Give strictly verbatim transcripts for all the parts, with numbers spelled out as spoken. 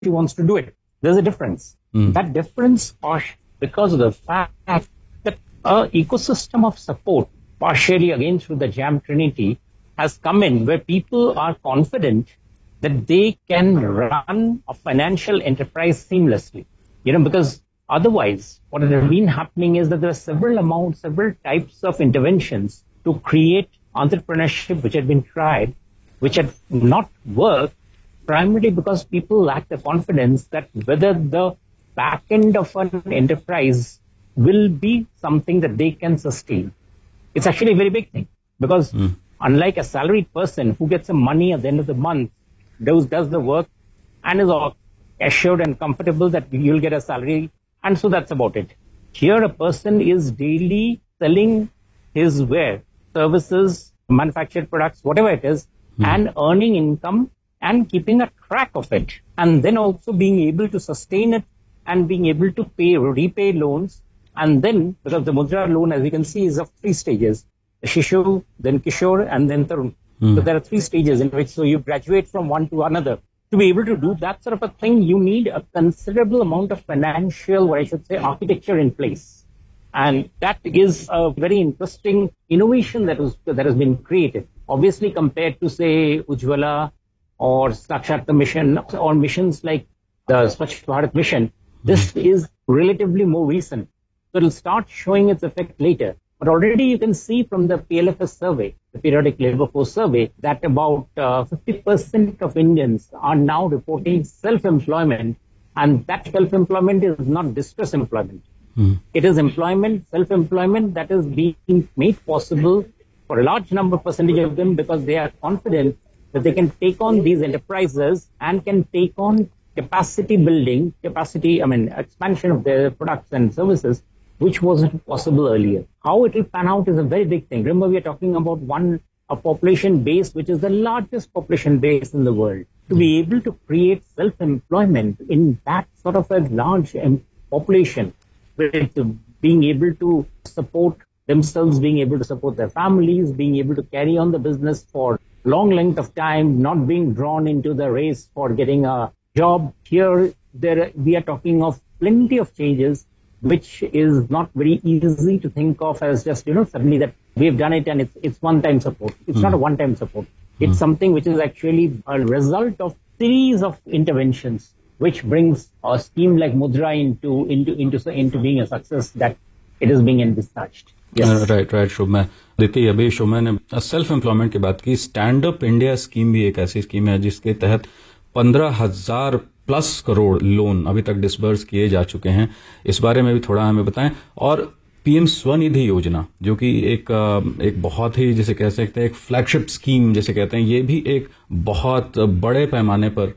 she wants to do it. There's a difference. Mm. That difference, because of the fact that an ecosystem of support, partially again through the JAM Trinity, has come in where people are confident that they can run a financial enterprise seamlessly. You know, because otherwise, what has been happening is that there are several amounts, several types of interventions to create entrepreneurship which had been tried, which had not worked, primarily because people lack the confidence that whether the back end of an enterprise will be something that they can sustain. It's actually a very big thing because mm. unlike a salaried person who gets some money at the end of the month, does, does the work and is assured and comfortable that you'll get a salary, and so that's about it. Here a person is daily selling his ware, services, manufactured products, whatever it is, mm. and earning income and keeping a track of it, and then also being able to sustain it and being able to pay, repay loans. And then, because the Mudra loan, as you can see, is of three stages, Shishu, then Kishore, and then Tarun. Mm. So there are three stages in which, so you graduate from one to another. To be able to do that sort of a thing, you need a considerable amount of financial, what I should say, architecture in place. And that is a very interesting innovation that was that has been created. Obviously, compared to, say, Ujjwala or Sakshat Mission or missions like the Swachh Bharat mission, this mm. is relatively more recent. So it will start showing its effect later. But already you can see from the P L F S survey, the Periodic Labour Force survey, that about uh, fifty percent of Indians are now reporting self-employment, and that self-employment is not distress employment. Mm. It is employment, self-employment that is being made possible for a large number percentage of them because they are confident that they can take on these enterprises and can take on capacity building, capacity, I mean, expansion of their products and services, which wasn't possible earlier. How it will pan out is a very big thing. Remember, we are talking about one, a population base, which is the largest population base in the world. To be able to create self-employment in that sort of a large population, with being able to support themselves, being able to support their families, being able to carry on the business for long length of time, not being drawn into the race for getting a job. Here, there we are talking of plenty of changes, which is not very easy to think of as just, you know, suddenly that we've done it and it's it's one-time support. It's mm. not a one-time support. It's mm. something which is actually a result of series of interventions, which brings a scheme like Mudra into into into into being a success that it is being envisaged. Yes. Right right शुभमय देखिए अभी शुभमय ने self employment की बात की. Stand up India scheme भी एक ऐसी scheme है जिसके तहत पंद्रह हजार प्लस करोड़ लोन अभी तक डिसबर्स किए जा चुके हैं. इस बारे में भी थोड़ा हमें बताएं. और पीएम स्वनिधि योजना जो कि एक एक बहुत ही जिसे कह सकते हैं एक फ्लैगशिप स्कीम जिसे कहते हैं, ये भी एक बहुत बड़े पैमाने पर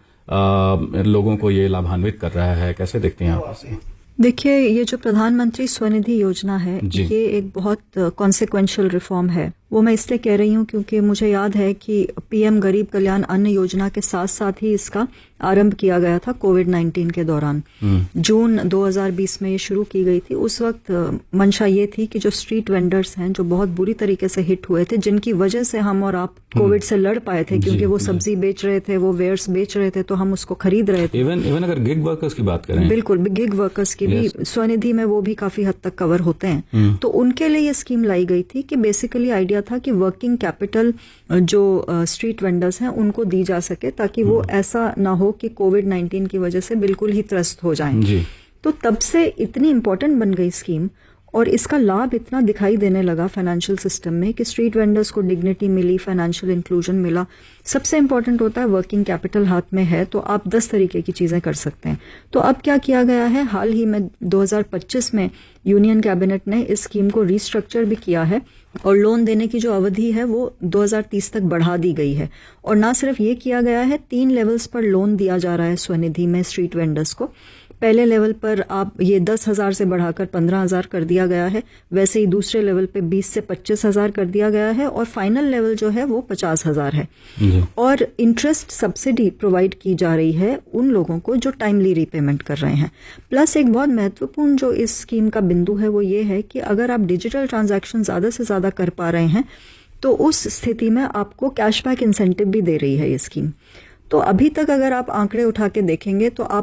आ, लोगों को ये लाभान्वित कर रहा है. कैसे देखते हैं आप इसे? देखिए, ये जो प्रधानमंत्री स्वनिधि योजना है ये एक बहुत कॉन्सिक्वेंशियल रिफॉर्म है. वो मैं इसलिए कह रही हूँ क्योंकि मुझे याद है कि पीएम गरीब कल्याण अन्न योजना के साथ साथ ही इसका आरंभ किया गया था कोविड नाइन्टीन के दौरान. जून दो हज़ार बीस में ये शुरू की गई थी. उस वक्त मंशा ये थी कि जो स्ट्रीट वेंडर्स हैं जो बहुत बुरी तरीके से हिट हुए थे, जिनकी वजह से हम और आप कोविड से लड़ पाए थे क्योंकि वो सब्जी बेच रहे थे, वो वेयर्स बेच रहे थे, तो हम उसको खरीद रहे थे. इवन इवन अगर गिग वर्कर्स की बात करें, बिल्कुल गिग वर्कर्स की भी स्वनिधि में वो भी काफी हद तक कवर होते हैं. तो उनके लिए ये स्कीम लाई गई थी कि बेसिकली आइडिया था कि वर्किंग कैपिटल जो स्ट्रीट वेंडर्स हैं उनको दी जा सके ताकि वो ऐसा ना हो कि कोविड नाइन्टीन की वजह से बिल्कुल ही त्रस्त हो जाएं. तो तब से इतनी इंपॉर्टेंट बन गई स्कीम और इसका लाभ इतना दिखाई देने लगा फाइनेंशियल सिस्टम में कि स्ट्रीट वेंडर्स को डिग्निटी मिली, फाइनेंशियल इंक्लूजन मिला. सबसे इंपॉर्टेंट होता है वर्किंग कैपिटल हाथ में है तो आप दस तरीके की चीजें कर सकते हैं. तो अब क्या किया गया है, हाल ही में दो हज़ार पच्चीस में यूनियन कैबिनेट ने इस स्कीम को रीस्ट्रक्चर भी किया है और लोन देने की जो अवधि है वो दो हज़ार तीस तक बढ़ा दी गई है. और ना सिर्फ ये किया गया है, तीन लेवल्स पर लोन दिया जा रहा है स्वनिधि में स्ट्रीट वेंडर्स को. पहले लेवल पर आप ये दस हजार से बढ़ाकर पंद्रह हजार कर दिया गया है. वैसे ही दूसरे लेवल पे बीस से पच्चीस हजार कर दिया गया है और फाइनल लेवल जो है वो पचास हजार है. और इंटरेस्ट सब्सिडी प्रोवाइड की जा रही है उन लोगों को जो टाइमली रीपेमेंट कर रहे हैं. प्लस एक बहुत महत्वपूर्ण जो इस स्कीम का बिंदु है वो ये है कि अगर आप डिजिटल ट्रांजैक्शन ज्यादा से ज्यादा कर पा रहे हैं तो उस स्थिति में आपको कैशबैक इंसेंटिव भी दे रही है ये स्कीम. तो अभी तक अगर आप आंकड़े उठा के देखेंगे तो आप